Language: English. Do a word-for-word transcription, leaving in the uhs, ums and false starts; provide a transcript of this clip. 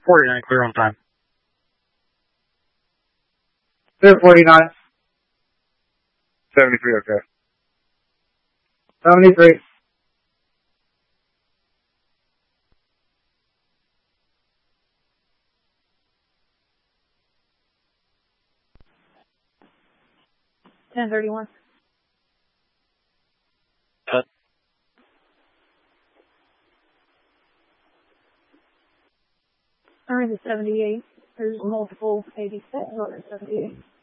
forty-nine, clear on time. Clear forty-nine. seventy-three, okay. seventy-three. ten thirty-one. Cut. I'm in the seventy-eight. There's multiple eighty-six on the seventy-eight.